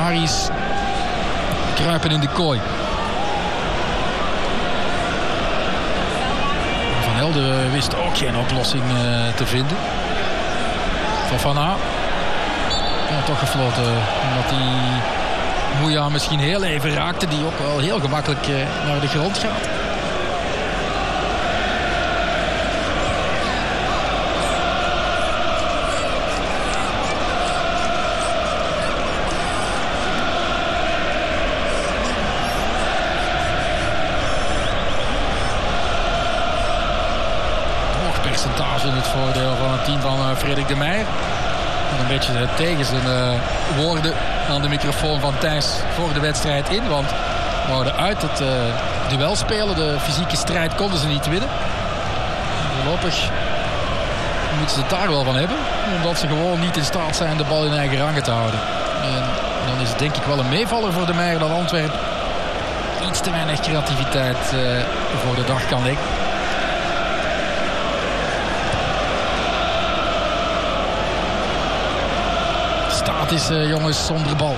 Aris kruipen in de kooi. Van Helden wist ook geen oplossing te vinden. Fofana. Ja, toch gefloten. Omdat hij Mouya misschien heel even raakte. Die ook wel heel gemakkelijk naar de grond gaat. Percentage in het voordeel van het team van Frederik de Meijer. En een beetje tegen zijn woorden aan de microfoon van Thijs voor de wedstrijd in. Want we wouden uit het duel spelen. De fysieke strijd konden ze niet winnen. Voorlopig moeten ze het daar wel van hebben. Omdat ze gewoon niet in staat zijn de bal in eigen rangen te houden. En dan is het denk ik wel een meevaller voor de Meijer dat Antwerpen iets te weinig creativiteit voor de dag kan leggen. Is jongens zonder bal.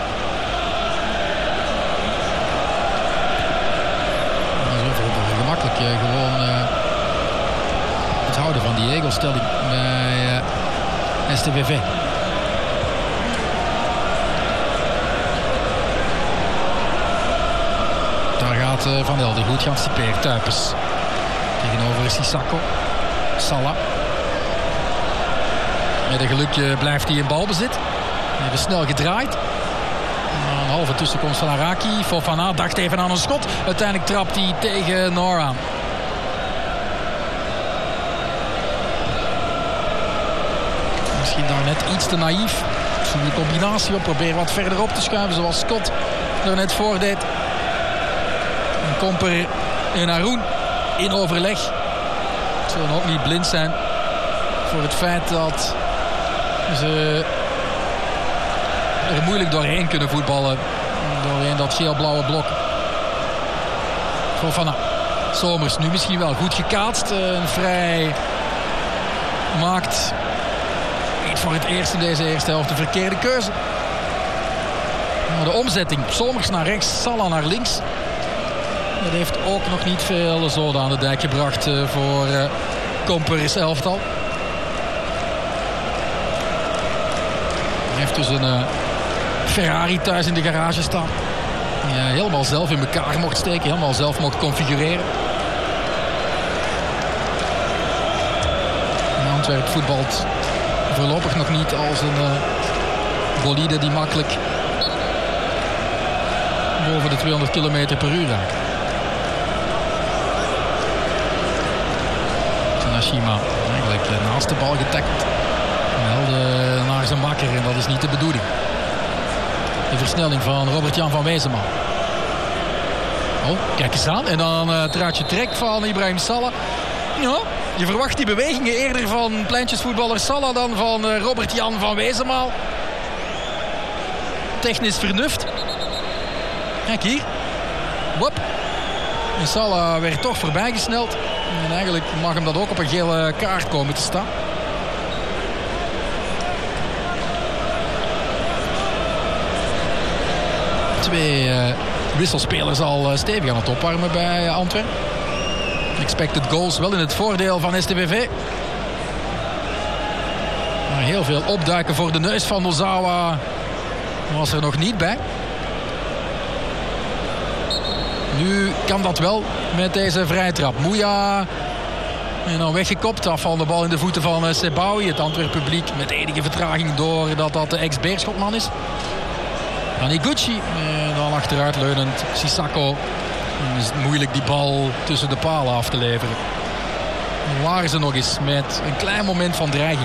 Gemakkelijk gewoon het houden van die egelstelling bij STVV. Daar gaat Van Helden goed geanticipeerd. Tuipers tegenover Sissako. Salah. Met een gelukje blijft hij in balbezit. Even snel gedraaid. Een halve tussenkomst van Araki. Fofana dacht even aan een schot. Uiteindelijk trapt hij tegen Noor aan. Misschien daar net iets te naïef. Zo'n de combinatie op. Probeer wat verder op te schuiven zoals Scott er net voor deed. En Komper en Haroun in overleg. Ze zullen ook niet blind zijn voor het feit dat ze er moeilijk doorheen kunnen voetballen. Doorheen dat geel-blauwe blok. Fofana. Somers nu misschien wel goed gekaatst. Een vrij maakt niet voor het eerst in deze eerste helft de verkeerde keuze. De omzetting. Somers naar rechts, Salah naar links. Dat heeft ook nog niet veel zoden aan de dijk gebracht voor Komper's elftal. Hij heeft dus een Ferrari thuis in de garage staan. Die helemaal zelf in elkaar mocht steken. Helemaal zelf mocht configureren. En Antwerpen voetbalt voorlopig nog niet als een bolide die makkelijk boven de 200 km per uur raakt. Tanashima eigenlijk naast de bal getackeld. Helden naar zijn makker en dat is niet de bedoeling. De versnelling van Robert-Jan van Wezenmaal. Oh, kijk eens aan. En dan traatje trek van Ibrahim Salah. Ja, je verwacht die bewegingen eerder van pleintjesvoetballer Salah dan van Robert-Jan van Wezenmaal. Technisch vernuft. Kijk hier. Wop. En Salah werd toch voorbijgesneld. En eigenlijk mag hem dat ook op een gele kaart komen te staan. Twee wisselspelers al stevig aan het opwarmen bij Antwerpen. Expected goals wel in het voordeel van STVV. Maar heel veel opduiken voor de neus van Nozawa was er nog niet bij. Nu kan dat wel met deze vrije trap. Mouya en dan weggekopt. Afval de bal in de voeten van Sebaoui. Het Antwerp publiek met enige vertraging doordat dat de ex-Beerschotman is. Taniguchi. En dan achteruit leunend Sissako. Dan is het moeilijk die bal tussen de palen af te leveren. Dan waren ze nog eens met een klein moment van dreiging.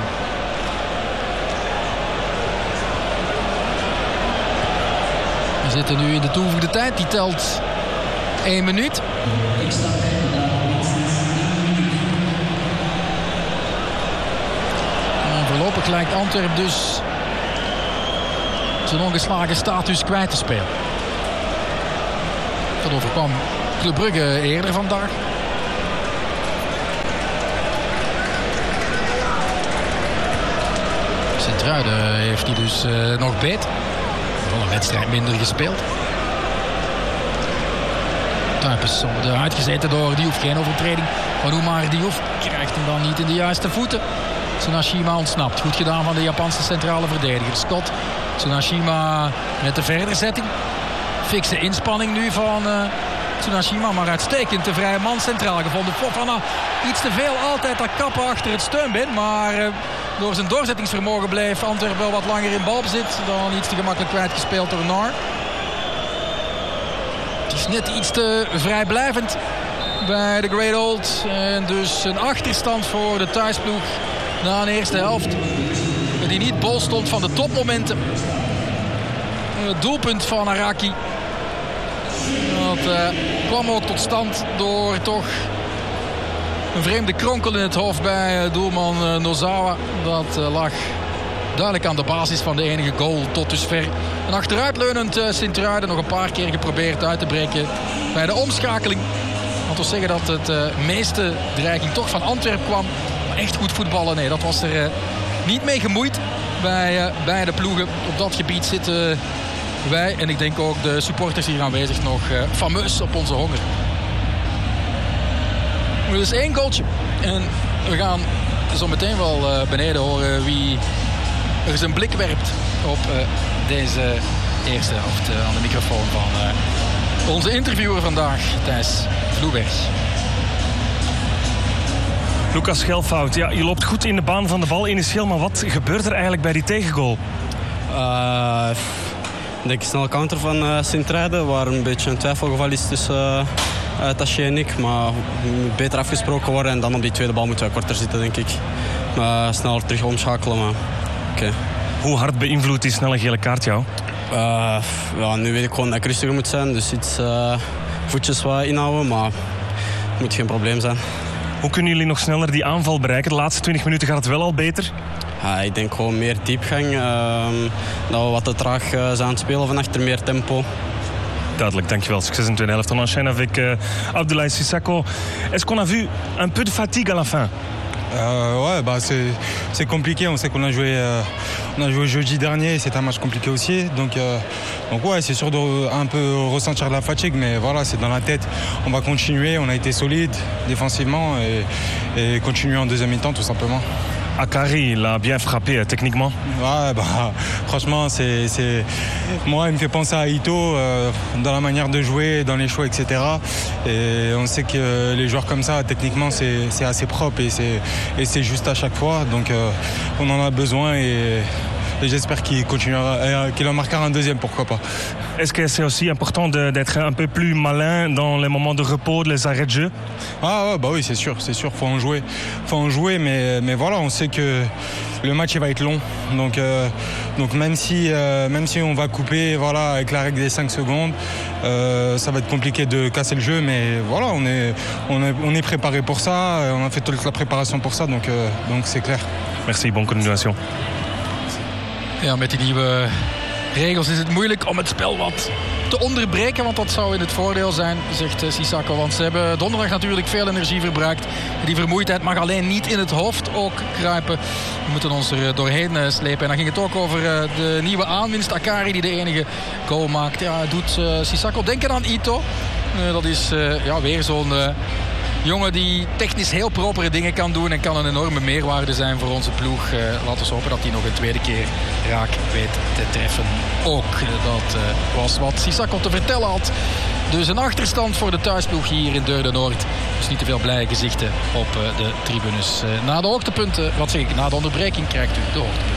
We zitten nu in de toegevoegde tijd. Die telt 1 minuut. En voorlopig lijkt Antwerp dus zijn ongeslagen status kwijt te spelen. Dat overkwam Club Brugge eerder vandaag. Sint-Truiden heeft hij dus nog beet. wel een wedstrijd minder gespeeld. Tuipes wordt uitgezeten door Diouf. Geen overtreding van Oumar Diouf. Krijgt hem dan niet in de juiste voeten. Tsunashima ontsnapt. Goed gedaan van de Japanse centrale verdediger. Scott. Tsunashima met de verderzetting. Fikse inspanning nu van Tsunashima. Maar uitstekend de vrije man centraal gevonden. Fofana iets te veel altijd dat kappen achter het steunbeen. Maar door zijn doorzettingsvermogen bleef Antwerpen wel wat langer in balbezit. Dan iets te gemakkelijk kwijtgespeeld door Nar. Het is net iets te vrijblijvend bij de Great Old. En dus een achterstand voor de thuisploeg na een eerste helft. Die niet bol stond van de topmomenten. Het doelpunt van Araki. Dat kwam ook tot stand door toch een vreemde kronkel in het hoofd bij doelman Nozawa. Dat lag duidelijk aan de basis van de enige goal tot dusver. Een achteruitleunend Sint-Truiden nog een paar keer geprobeerd uit te breken bij de omschakeling. Want we zeggen dat het meeste dreiging toch van Antwerpen kwam. Maar echt goed voetballen, nee, dat was er niet mee gemoeid bij beide ploegen. Op dat gebied zitten wij en ik denk ook de supporters hier aanwezig nog fameus op onze honger. Er is 1 goaltje. En we gaan zo meteen wel beneden horen wie er zijn blik werpt op deze eerste helft aan de microfoon van onze interviewer vandaag, Thijs Vloeberg. Lucas Schelfout, ja, je loopt goed in de baan van de bal initieel, maar wat gebeurt er eigenlijk bij die tegengoal? Ik denk een snelle counter van Sint-Truiden, waar een beetje een twijfelgeval is tussen Taché en ik. Maar moet beter afgesproken worden en dan op die tweede bal moeten we korter zitten, denk ik. Sneller terug omschakelen, maar oké. Hoe hard beïnvloedt die snelle gele kaart jou? Ja, nu weet ik gewoon dat ik rustiger moet zijn, dus iets voetjes wat inhouden, maar het moet geen probleem zijn. Hoe kunnen jullie nog sneller die aanval bereiken? De laatste 20 minuten gaat het wel al beter. Ik denk gewoon meer diepgang. Dat we wat te traag zijn aan het spelen van achter, meer tempo. Duidelijk, dankjewel. Succes in de tweede helft. On enchaîne avec Abdoulaye Sissako. Est-ce qu'on a vu un peu de fatigue à la fin? Ouais, bah c'est compliqué. On sait qu'on a joué jeudi dernier et c'est un match compliqué aussi. Donc ouais, c'est sûr de un peu ressentir de la fatigue, mais voilà, c'est dans la tête. On va continuer. On a été solide défensivement et continuer en deuxième mi-temps tout simplement. Akari, il a bien frappé techniquement. Ouais, bah franchement, moi, il me fait penser à Ito dans la manière de jouer, dans les choix, etc. Et on sait que les joueurs comme ça, techniquement, c'est assez propre et c'est juste à chaque fois. Donc on en a besoin et j'espère qu'il en marquera un deuxième, pourquoi pas. Est-ce que c'est aussi important d'être un peu plus malin dans les moments de repos, les arrêts de jeu? Ah ouais, bah oui, c'est sûr, faut en jouer, mais voilà, on sait que le match il va être long, donc même si on va couper, voilà, avec la règle des 5 secondes, ça va être compliqué de casser le jeu, mais voilà, on est préparé pour ça, on a fait toute la préparation pour ça, donc c'est clair. Merci, bonne continuation. Ja, met die nieuwe regels is het moeilijk om het spel wat te onderbreken. Want dat zou in het voordeel zijn, zegt Sissako. Want ze hebben donderdag natuurlijk veel energie verbruikt. Die vermoeidheid mag alleen niet in het hoofd ook kruipen. We moeten ons er doorheen slepen. En dan ging het ook over de nieuwe aanwinst. Akari die de enige goal maakt. Ja, doet Sissako denken aan Ito. Dat is weer zo'n jongen die technisch heel propere dingen kan doen en kan een enorme meerwaarde zijn voor onze ploeg. Laten we hopen dat hij nog een tweede keer raak weet te treffen. Ook dat was wat Sissako te vertellen had. Dus een achterstand voor de thuisploeg hier in Deurne-Noord. Dus niet te veel blije gezichten op de tribunes. Na de hoogtepunten, na de onderbreking krijgt u de hoogtepunten.